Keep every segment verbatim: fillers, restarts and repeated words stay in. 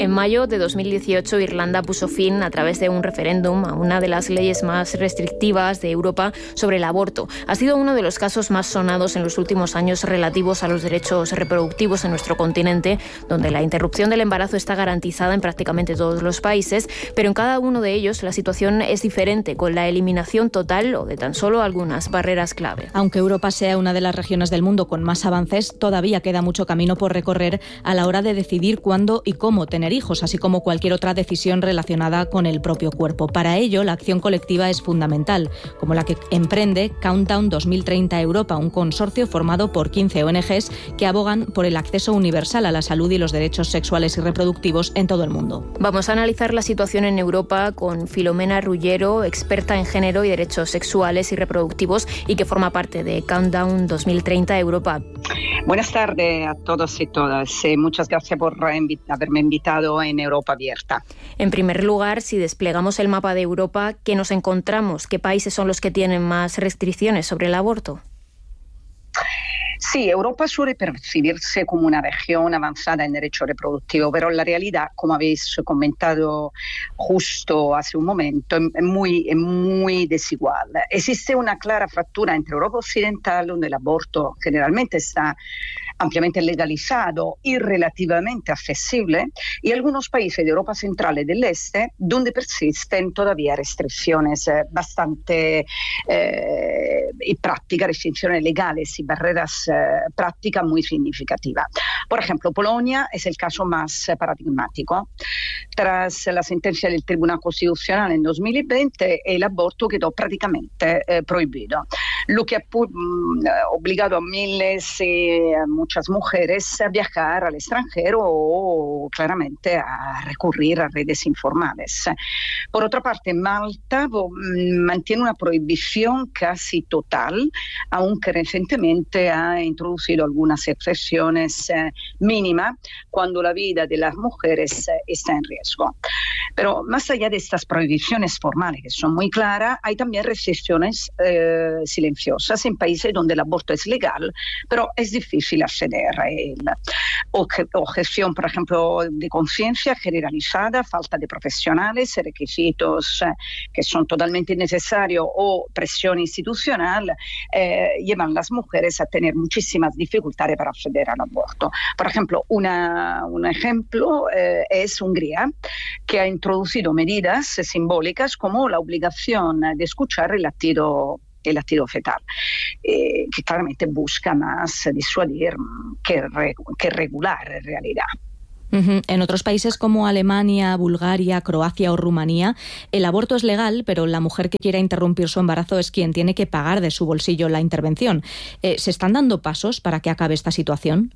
En mayo de dos mil dieciocho, Irlanda puso fin, a través de un referéndum, a una de las leyes más restrictivas de Europa sobre el aborto. Ha sido uno de los casos más sonados en los últimos años relativos a los derechos reproductivos en nuestro continente, donde la interrupción del embarazo está garantizada en prácticamente todos los países, pero en cada uno de ellos la situación es diferente, con la eliminación total o de tan solo algunas barreras clave. Aunque Europa sea una de las regiones del mundo con más avances, todavía queda mucho camino por recorrer a la hora de decidir cuándo y cómo tener hijos, así como cualquier otra decisión relacionada con el propio cuerpo. Para ello, la acción colectiva es fundamental, como la que emprende Countdown dos mil treinta Europa, un consorcio formado por quince O N Ges que abogan por el acceso universal a la salud y los derechos sexuales y reproductivos en todo el mundo. Vamos a analizar la situación en Europa con Filomena Rullero, experta en género y derechos sexuales y reproductivos y que forma parte de Countdown dos mil treinta Europa. Buenas tardes a todos y todas. Eh, muchas gracias por invi- haberme invitado en Europa Abierta. En primer lugar, si desplegamos el mapa de Europa, ¿qué nos encontramos? ¿Qué países son los que tienen más restricciones sobre el aborto? Sí, Europa suele percibirse como una región avanzada en derecho reproductivo, pero la realidad, como habéis comentado justo hace un momento, es muy, es muy desigual. Existe una clara fractura entre Europa occidental, donde el aborto generalmente está ampliamente legalizado y relativamente accesible, y algunos países de Europa Central y del Este, donde persisten todavía restricciones eh, bastante eh, y prácticas, restricciones legales y barreras eh, prácticas muy significativas. Por ejemplo, Polonia es el caso más eh, paradigmático. Tras la sentencia del Tribunal Constitucional en dos mil veinte, el aborto quedó prácticamente eh, prohibido, lo que ha pu- obligado a miles y a muchas mujeres a viajar al extranjero o claramente a recurrir a redes informales. Por otra parte, Malta mantiene una prohibición casi total, aunque recientemente ha introducido algunas excepciones eh, mínimas cuando la vida de las mujeres eh, está en riesgo. Pero más allá de estas prohibiciones formales, que son muy claras, hay también restricciones eh, silenciosas en países donde el aborto es legal, pero es difícil acceder a él. Obje- objeción, por ejemplo, de conciencia generalizada, falta de profesionales, requisitos eh, que son totalmente innecesarios o presión institucional, eh, llevan a las mujeres a tener muchísimas dificultades para acceder al aborto. Por ejemplo, una, un ejemplo eh, es Hungría, que ha introducido medidas simbólicas como la obligación de escuchar el latido el latido fetal, eh, que claramente busca más disuadir que, re, que regular en realidad. Uh-huh. En otros países como Alemania, Bulgaria, Croacia o Rumanía, el aborto es legal, pero la mujer que quiera interrumpir su embarazo es quien tiene que pagar de su bolsillo la intervención. Eh, ¿Se están dando pasos para que acabe esta situación?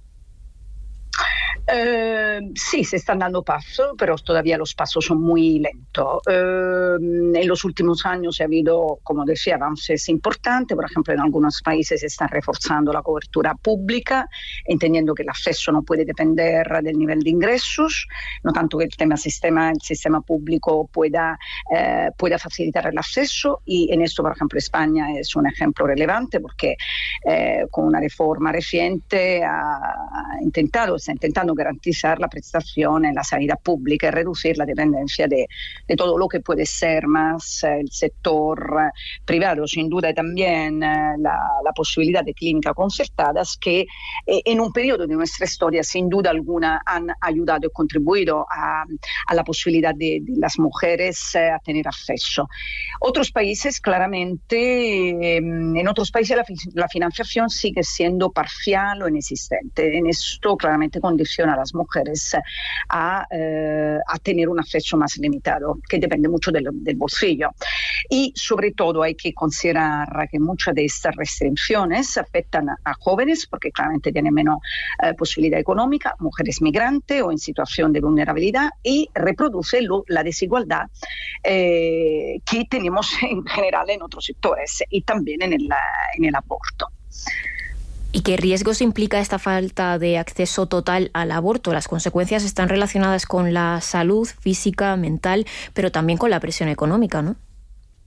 Eh, sí, se están dando pasos, pero todavía los pasos son muy lentos. Eh, en los últimos años ha habido, como decía, avances importantes. Por ejemplo, en algunos países se está reforzando la cobertura pública, entendiendo que el acceso no puede depender del nivel de ingresos, no tanto que el tema sistema, el sistema público pueda, eh, pueda facilitar el acceso. Y en esto, por ejemplo, España es un ejemplo relevante porque eh, con una reforma reciente ha intentado, está intentando garantizar la prestación en la sanidad pública y reducir la dependencia de, de todo lo que puede ser más eh, el sector eh, privado. Sin duda también eh, la, la posibilidad de clínicas concertadas que eh, en un periodo de nuestra historia sin duda alguna han ayudado y contribuido a, a la posibilidad de, de las mujeres eh, a tener acceso. Otros países claramente, eh, en otros países la, la financiación sigue siendo parcial o inexistente. En esto claramente condiciona a las mujeres a, eh, a tener un acceso más limitado, que depende mucho del, del bolsillo. Y sobre todo hay que considerar que muchas de estas restricciones afectan a, a jóvenes porque claramente tienen menos eh, posibilidad económica, mujeres migrantes o en situación de vulnerabilidad, y reproduce lo, la desigualdad eh, que tenemos en general en otros sectores y también en el, en el aborto. ¿Y qué riesgos implica esta falta de acceso total al aborto? Las consecuencias están relacionadas con la salud física, mental, pero también con la presión económica, ¿no?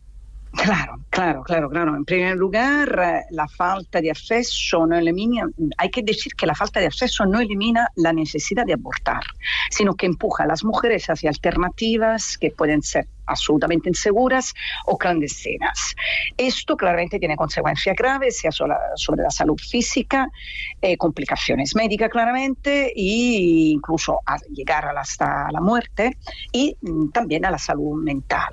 Claro, claro, claro, claro. En primer lugar, la falta de acceso no elimina, hay que decir que la falta de acceso no elimina la necesidad de abortar, sino que empuja a las mujeres hacia alternativas que pueden ser absolutamente inseguras o clandestinas. Esto claramente tiene consecuencias graves, sea sobre la, sobre la salud física, eh, complicaciones médicas claramente, e incluso a llegar a la, hasta la muerte, y mm, también a la salud mental,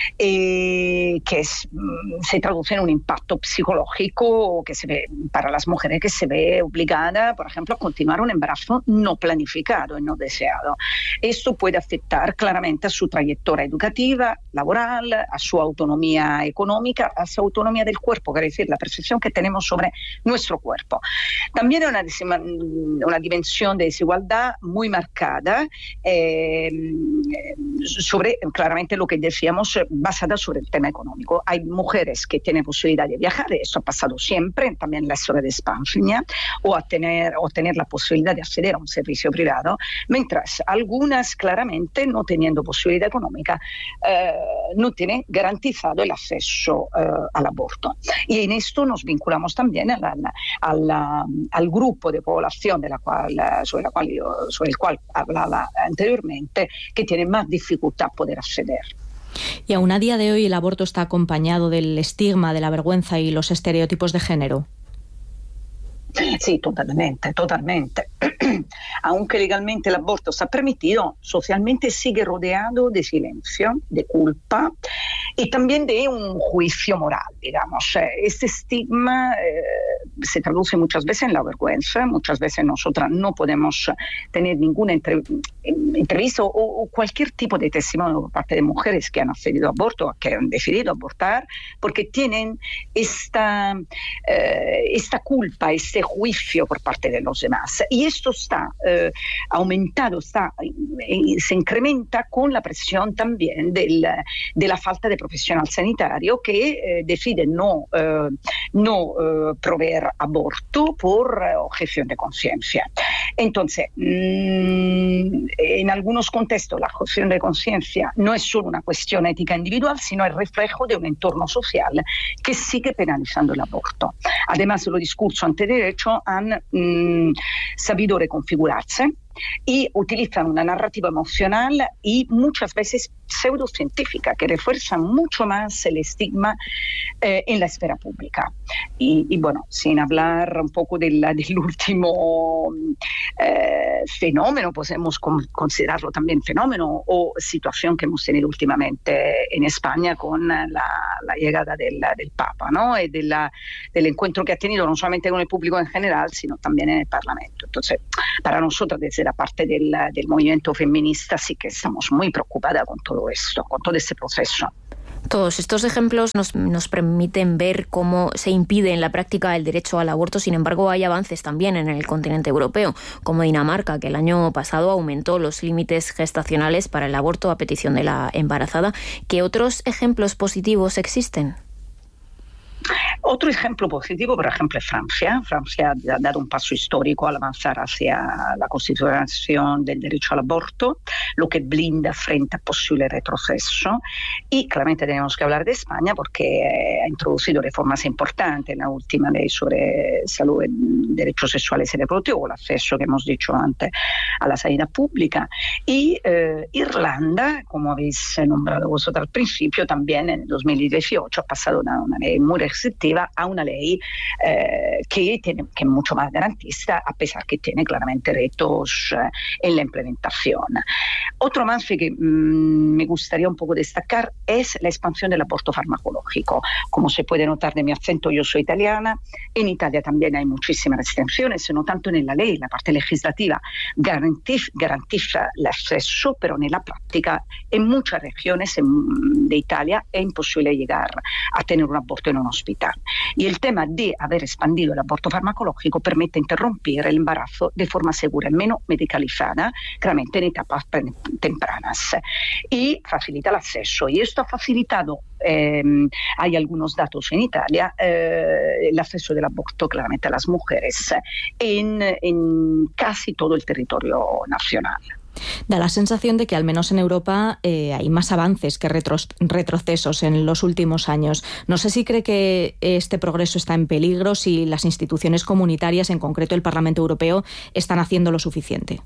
eh, que es, mm, se traduce en un impacto psicológico que se ve para las mujeres, que se ve obligada, por ejemplo, a continuar un embarazo no planificado y no deseado. Esto puede afectar claramente a su trayectoria educativa, laboral, a su autonomía económica, a su autonomía del cuerpo, quiere decir, la percepción que tenemos sobre nuestro cuerpo. También hay una, una dimensión de desigualdad muy marcada, eh, sobre, claramente lo que decíamos, basada sobre el tema económico. Hay mujeres que tienen posibilidad de viajar, esto ha pasado siempre, también en la historia de España, o a tener, o tener la posibilidad de acceder a un servicio privado, mientras algunas claramente no teniendo posibilidad económica, Eh, no tiene garantizado el acceso eh, al aborto. Y en esto nos vinculamos también a la, a la, al grupo de población de la cual, sobre, la cual yo, sobre el cual hablaba anteriormente, que tiene más dificultad a poder acceder. Y aún a día de hoy el aborto está acompañado del estigma, de la vergüenza y los estereotipos de género. Sí, totalmente, totalmente. Aunque legalmente el aborto está permitido, socialmente sigue rodeado de silencio, de culpa y también de un juicio moral, digamos. Este estigma eh, se traduce muchas veces en la vergüenza, muchas veces nosotras no podemos tener ninguna entre, entrevista o, o cualquier tipo de testimonio por parte de mujeres que han accedido a aborto, que han decidido abortar, porque tienen esta, eh, esta culpa, este juicio por parte de los demás. Y esto está eh, aumentado, está, eh, se incrementa con la presión también del, de la falta de profesional sanitario que eh, decide no, eh, no eh, proveer aborto por eh, objeción de conciencia. Entonces, mmm, en algunos contextos la objeción de conciencia no es solo una cuestión ética individual, sino el reflejo de un entorno social que sigue penalizando el aborto. Además, los discursos antiderecho han mmm, sabido reconfigurarse y utilizan una narrativa emocional y muchas veces pseudocientífica que refuerzan mucho más el estigma eh, en la esfera pública. Y, y bueno, sin hablar un poco del, del último eh, fenómeno, podemos considerarlo también fenómeno o situación que hemos tenido últimamente en España con la, la llegada del, del Papa, ¿no? Y de la, del encuentro que ha tenido no solamente con el público en general, sino también en el Parlamento. Entonces, para nosotros desde la parte del, del movimiento feminista sí que estamos muy preocupadas con todo esto, con todo este proceso. Todos estos ejemplos nos, nos permiten ver cómo se impide en la práctica el derecho al aborto. Sin embargo, hay avances también en el continente europeo, como Dinamarca, que el año pasado aumentó los límites gestacionales para el aborto a petición de la embarazada. ¿Qué otros ejemplos positivos existen? Otro ejemplo positivo, por ejemplo, es Francia. Francia ha dado un paso histórico al avanzar hacia la constitución del derecho al aborto, lo que blinda frente a posible retroceso. Y claramente tenemos que hablar de España porque ha introducido reformas importantes en la última ley sobre salud, derechos sexuales y reproductivos, el acceso que hemos dicho antes a la sanidad pública. Y eh, Irlanda, como habéis nombrado vosotros al principio, también en dos mil dieciocho ha pasado una, una ley muy restrictiva a una ley eh, que, tiene, que es mucho más garantista, a pesar que tiene claramente retos eh, en la implementación. Otro avance que mmm, me gustaría un poco destacar es la expansión del aborto farmacológico. Como se puede notar de mi acento, yo soy italiana. En Italia también hay muchísimas restricciones, no tanto en la ley, la parte legislativa garantiza, garantiza el acceso, pero en la práctica en muchas regiones en, de Italia es imposible llegar a tener un aborto en un hospital. Y el tema de haber expandido el aborto farmacológico permite interrumpir el embarazo de forma segura y menos medicalizada, claramente en etapas tempranas, y facilita el acceso. Y esto ha facilitado, eh, hay algunos datos en Italia, eh, el acceso del aborto claramente a las mujeres en, en casi todo el territorio nacional. Da la sensación de que al menos en Europa eh, hay más avances que retro- retrocesos en los últimos años. No sé si cree que este progreso está en peligro, si las instituciones comunitarias, en concreto el Parlamento Europeo, están haciendo lo suficiente.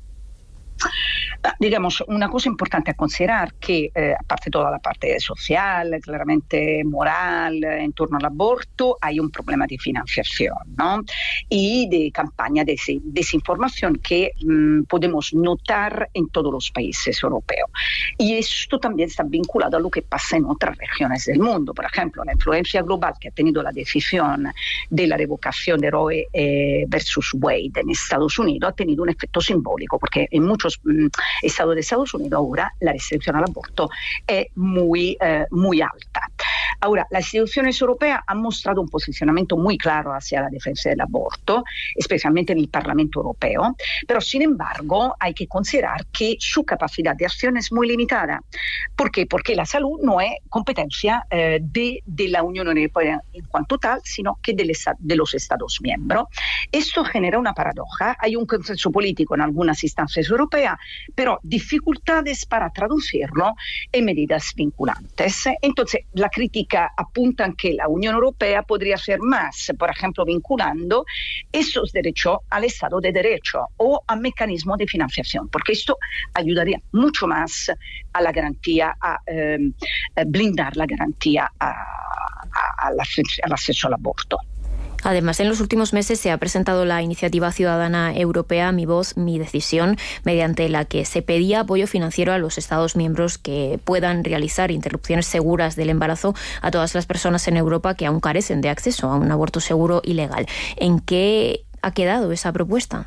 Digamos, una cosa importante a considerar que, eh, aparte toda la parte social, claramente moral, eh, en torno al aborto, hay un problema de financiación, ¿no? Y de campaña de desinformación que mmm, podemos notar en todos los países europeos. Y esto también está vinculado a lo que pasa en otras regiones del mundo. Por ejemplo, la influencia global que ha tenido la decisión de la revocación de Roe eh, versus Wade en Estados Unidos ha tenido un efecto simbólico, porque en muchos mmm, estados de Estados Unidos ahora la restricción al aborto es muy, eh, muy alta. Ahora, las instituciones europeas han mostrado un posicionamiento muy claro hacia la defensa del aborto, especialmente en el Parlamento Europeo, pero sin embargo hay que considerar que su capacidad de acción es muy limitada. ¿Por qué? Porque la salud no es competencia eh, de, de la Unión Europea en cuanto tal, sino que de, de los Estados miembros. Esto genera una paradoja. Hay un consenso político en algunas instancias europeas, pero dificultades para traducirlo en medidas vinculantes. Entonces, la crítica apunta que la Unión Europea podría hacer más, por ejemplo, vinculando esos derechos al Estado de Derecho o a mecanismos de financiación, porque esto ayudaría mucho más a la garantía, a eh, blindar la garantía a, a, a la, al acceso al aborto. Además, en los últimos meses se ha presentado la iniciativa ciudadana europea Mi Voz, Mi Decisión, mediante la que se pedía apoyo financiero a los Estados miembros que puedan realizar interrupciones seguras del embarazo a todas las personas en Europa que aún carecen de acceso a un aborto seguro y legal. ¿En qué ha quedado esa propuesta?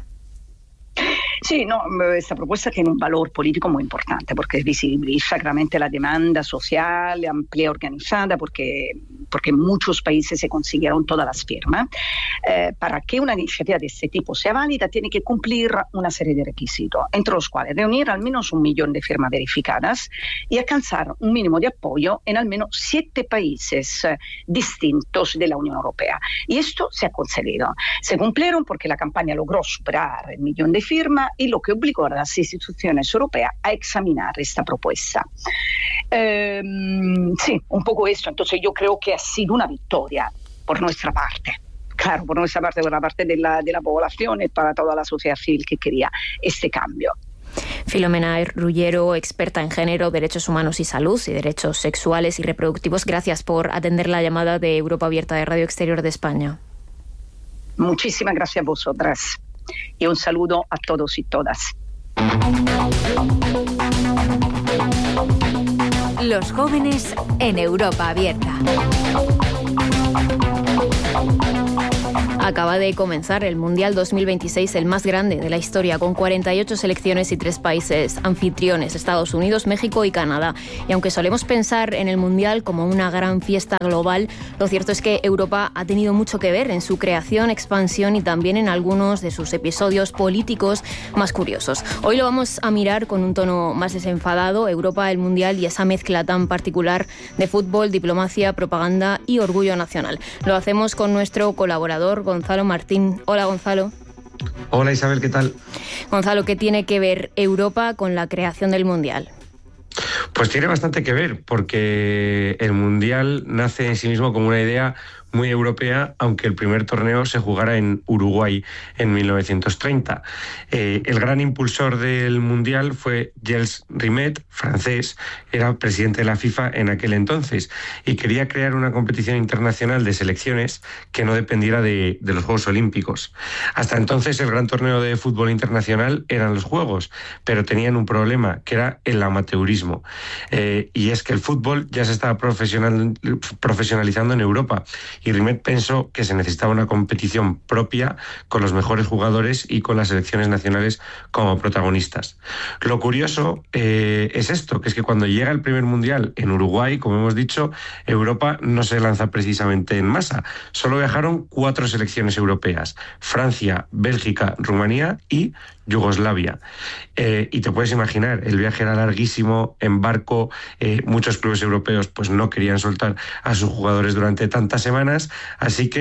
Sí, no, esta propuesta tiene un valor político muy importante porque visibiliza claramente la demanda social, amplia, organizada, porque, porque en muchos países se consiguieron todas las firmas. Eh, para que una iniciativa de este tipo sea válida, tiene que cumplir una serie de requisitos, entre los cuales reunir al menos un millón de firmas verificadas y alcanzar un mínimo de apoyo en al menos siete países eh, distintos de la Unión Europea. Y esto se ha conseguido. Se cumplieron porque la campaña logró superar el millón de firmas y lo que obligó a las instituciones europeas a examinar esta propuesta. Eh, sí, un poco esto. Entonces yo creo que ha sido una victoria por nuestra parte. Claro, por nuestra parte, por la parte de la, de la población y para toda la sociedad civil que quería este cambio. Filomena Rullero, experta en género, derechos humanos y salud y derechos sexuales y reproductivos, gracias por atender la llamada de Europa Abierta de Radio Exterior de España. Muchísimas gracias a vosotras y un saludo a todos y todas. Los jóvenes en Europa Abierta. Acaba de comenzar el Mundial dos mil veintiséis, el más grande de la historia, con cuarenta y ocho selecciones y tres países anfitriones, Estados Unidos, México y Canadá. Y aunque solemos pensar en el Mundial como una gran fiesta global, lo cierto es que Europa ha tenido mucho que ver en su creación, expansión y también en algunos de sus episodios políticos más curiosos. Hoy lo vamos a mirar con un tono más desenfadado: Europa, el Mundial y esa mezcla tan particular de fútbol, diplomacia, propaganda y orgullo nacional. Lo hacemos con nuestro colaborador Gonzalo Martín. Hola, Gonzalo. Hola, Isabel, ¿qué tal? Gonzalo, ¿qué tiene que ver Europa con la creación del Mundial? Pues tiene bastante que ver, porque el Mundial nace en sí mismo como una idea muy europea, aunque el primer torneo se jugara en Uruguay en mil novecientos treinta. Eh, el gran impulsor del Mundial fue Gilles Rimet, francés, era presidente de la FIFA en aquel entonces, y quería crear una competición internacional de selecciones que no dependiera de, de los Juegos Olímpicos. Hasta entonces el gran torneo de fútbol internacional eran los Juegos, pero tenían un problema, que era el amateurismo. Eh, y es que el fútbol ya se estaba profesional, profesionalizando en Europa, y Rimet pensó que se necesitaba una competición propia con los mejores jugadores y con las selecciones nacionales como protagonistas. Lo curioso eh, es esto, que es que cuando llega el primer Mundial en Uruguay, como hemos dicho, Europa no se lanza precisamente en masa. Solo viajaron cuatro selecciones europeas: Francia, Bélgica, Rumanía y Yugoslavia. Eh, y te puedes imaginar, el viaje era larguísimo, en barco, eh, muchos clubes europeos pues no querían soltar a sus jugadores durante tantas semanas, así que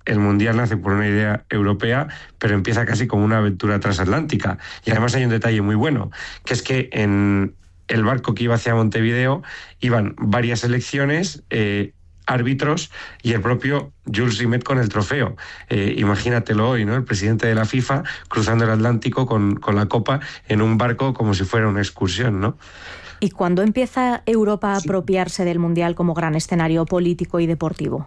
el Mundial nace por una idea europea, pero empieza casi como una aventura transatlántica. Y además hay un detalle muy bueno, que es que en el barco que iba hacia Montevideo iban varias selecciones, eh, árbitros y el propio Jules Rimet con el trofeo. Eh, imagínatelo hoy, ¿no? El presidente de la FIFA cruzando el Atlántico con, con la copa en un barco como si fuera una excursión, ¿no? ¿Y cuándo empieza Europa a apropiarse del Mundial como gran escenario político y deportivo?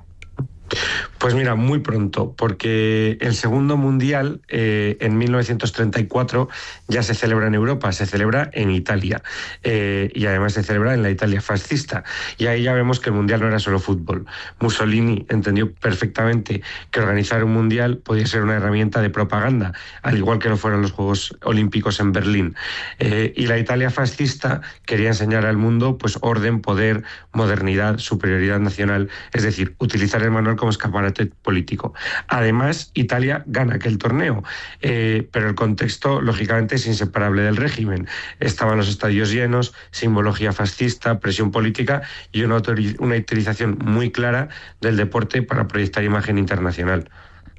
Pues mira, muy pronto, porque el segundo mundial eh, en mil novecientos treinta y cuatro ya se celebra en Europa, se celebra en Italia eh, y además se celebra en la Italia fascista. Y ahí ya vemos que el mundial no era solo fútbol. Mussolini entendió perfectamente que organizar un mundial podía ser una herramienta de propaganda, al igual que lo fueron los Juegos Olímpicos en Berlín. Eh, y la Italia fascista quería enseñar al mundo pues orden, poder, modernidad, superioridad nacional, es decir, utilizar el manual como escaparate político. Además, Italia gana aquel torneo, eh, pero el contexto, lógicamente, es inseparable del régimen. Estaban los estadios llenos, simbología fascista, presión política y una, una utilización muy clara del deporte para proyectar imagen internacional.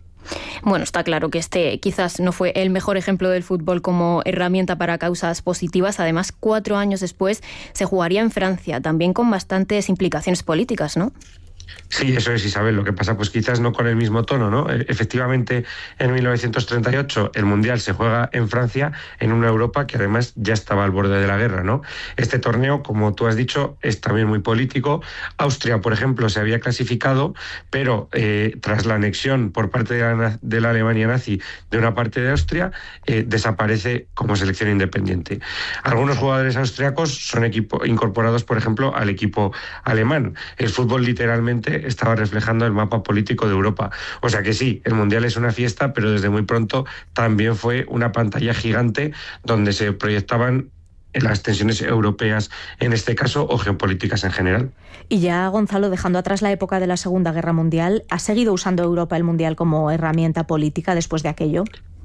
Bueno, está claro que este quizás no fue el mejor ejemplo del fútbol como herramienta para causas positivas. Además, cuatro años después se jugaría en Francia, también con bastantes implicaciones políticas, ¿no? Sí, eso es, Isabel. Lo que pasa, pues quizás no con el mismo tono, ¿no? Efectivamente, en mil novecientos treinta y ocho el Mundial se juega en Francia, en una Europa que además ya estaba al borde de la guerra, ¿no? Este torneo, como tú has dicho, es también muy político. Austria, por ejemplo, se había clasificado, pero eh, tras la anexión por parte de la, de la Alemania nazi de una parte de Austria, eh, desaparece como selección independiente. Algunos jugadores austriacos son equipo, incorporados, por ejemplo, al equipo alemán. El fútbol literalmente estaba reflejando el mapa político de Europa. O sea que sí, el Mundial es una fiesta, pero desde muy pronto también fue una pantalla gigante donde se proyectaban las tensiones europeas en este caso o geopolíticas en general. Y ya, Gonzalo, dejando atrás la época de la Segunda Guerra Mundial, ¿ha seguido usando Europa el Mundial como herramienta política después de aquello?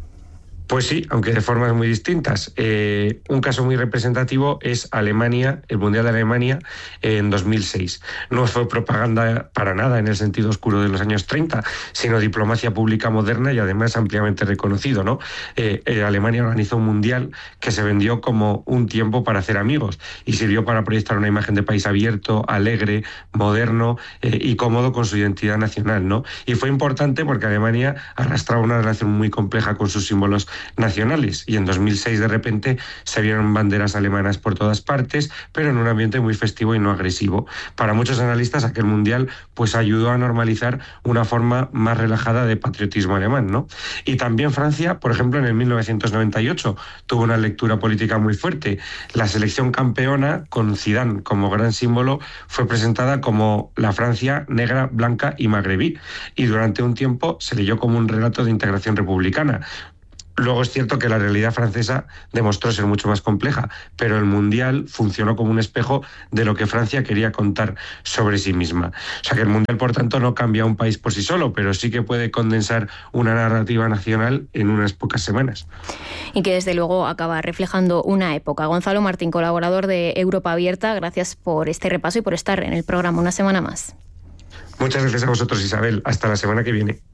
Pues sí, aunque de formas muy distintas. Eh, un caso muy representativo es Alemania, el Mundial de Alemania en dos mil seis. No fue propaganda para nada en el sentido oscuro de los años treinta, sino diplomacia pública moderna y además ampliamente reconocido, ¿no? Eh, eh, Alemania organizó un Mundial que se vendió como un tiempo para hacer amigos y sirvió para proyectar una imagen de país abierto, alegre, moderno eh, y cómodo con su identidad nacional, ¿no? Y fue importante porque Alemania arrastraba una relación muy compleja con sus símbolos nacionales y en dos mil seis de repente se vieron banderas alemanas por todas partes, pero en un ambiente muy festivo y no agresivo. Para muchos analistas aquel mundial pues ayudó a normalizar una forma más relajada de patriotismo alemán, ¿no? Y también Francia, por ejemplo, en el mil novecientos noventa y ocho tuvo una lectura política muy fuerte. La selección campeona, con Zidane como gran símbolo, fue presentada como la Francia negra, blanca y magrebí, y durante un tiempo se leyó como un relato de integración republicana. Luego es cierto que la realidad francesa demostró ser mucho más compleja, pero el Mundial funcionó como un espejo de lo que Francia quería contar sobre sí misma. O sea que el Mundial, por tanto, no cambia a un país por sí solo, pero sí que puede condensar una narrativa nacional en unas pocas semanas. Y que desde luego acaba reflejando una época. Gonzalo Martín, colaborador de Europa Abierta, gracias por este repaso y por estar en el programa una semana más. Muchas gracias a vosotros, Isabel. Hasta la semana que viene.